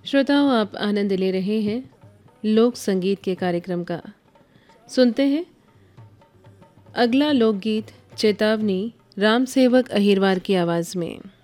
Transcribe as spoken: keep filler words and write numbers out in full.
श्रोताओं, आप आनंद ले रहे हैं लोक संगीत के कार्यक्रम का। सुनते हैं अगला लोकगीत चेतावनी राम सेवक अहिरवार की आवाज़ में।